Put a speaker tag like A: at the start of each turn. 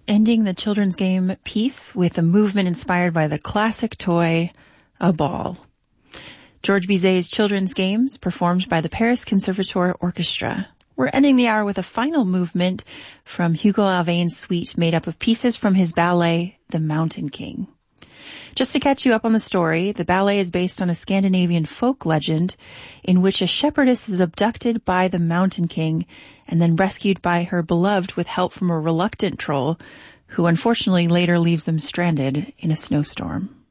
A: Ending the children's game piece with a movement inspired by the classic toy, a ball. Georges Bizet's Children's Games, performed by the Paris Conservatoire Orchestra. We're ending the hour with a final movement from Hugo Alvain's suite made up of pieces from his ballet, The Mountain King. Just to catch you up on the story, the ballet is based on a Scandinavian folk legend in which a shepherdess is abducted by the Mountain King and then rescued by her beloved with help from a reluctant troll who unfortunately later leaves them stranded in a snowstorm.